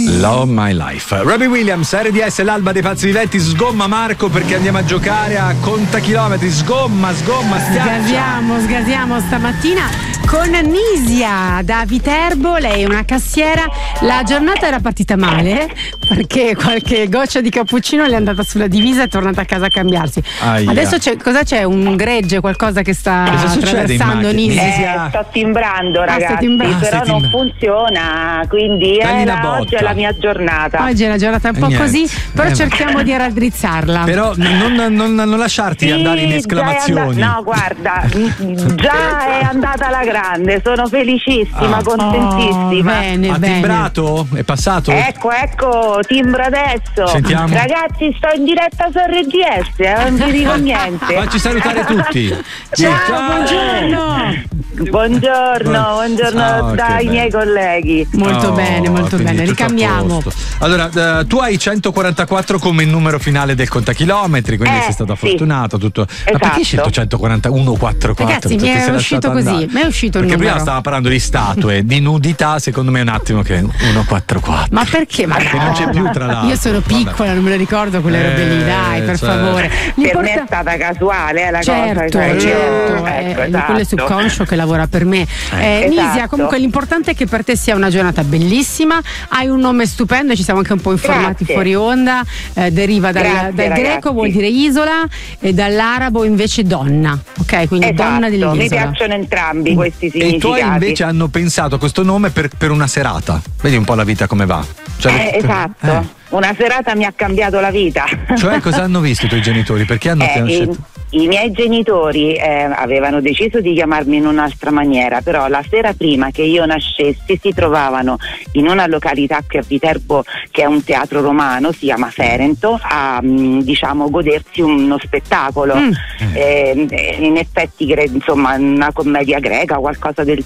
Love My Life. Robbie Williams, RDS, l'alba dei pazzi viventi. Sgomma Marco perché andiamo a giocare a contachilometri. Sgomma, sgasiamo stamattina con Nisia da Viterbo. Lei è una cassiera. La giornata era partita male perché qualche goccia di cappuccino le è andata sulla divisa e è tornata a casa a cambiarsi. Adesso c'è un gregge, qualcosa che sta attraversando Nisia. Sto timbrando, ragazzi, però non funziona, quindi oggi è la mia giornata. Oggi è una giornata un po' così, però cerchiamo di raddrizzarla. Però non lasciarti andare in esclamazioni. No, guarda, già è andata alla grande, sono felicissima, contentissima. Bene. Timbrato? È passato? Ecco, timbro adesso. Sentiamo. Ragazzi, sto in diretta su RDS, non vi dico niente. Facci salutare tutti. Ciao, buongiorno dai miei colleghi. Molto bene, ricambiamo. Allora, tu hai 144 come il numero finale del contachilometri, quindi sei stata fortunata. Tutto. Esatto. Ma perché hai scelto 141,44? Ragazzi, mi è uscito così, mi è uscito il perché numero. Prima stava parlando di statue, di nudità, secondo me è un attimo che 144. Ma perché? Perché non c'è più, tra l'altro. Io sono piccola, non me lo ricordo quelle robe lì, dai, per favore. Per me è stata casuale la certo, cosa. Esatto. Quello è subconscio che lavora per me. Nisia, comunque l'importante è che per te sia una giornata bellissima, hai un nome stupendo, ci siamo anche un po' informati fuori onda, deriva dal greco, vuol dire isola, e dall'arabo invece donna, ok? Quindi donna dell'isola. Mi piacciono entrambi questi significati. E i tuoi invece hanno pensato a questo nome per una serata, vedi un po' la vita come va. Esatto, una serata mi ha cambiato la vita. Cioè, cosa hanno visto i tuoi genitori? Perché hanno scelto? I miei genitori avevano deciso di chiamarmi in un'altra maniera, però la sera prima che io nascessi si trovavano in una località qui a Viterbo, che è un teatro romano, si chiama Ferento, a godersi uno spettacolo. In effetti insomma una commedia greca, qualcosa del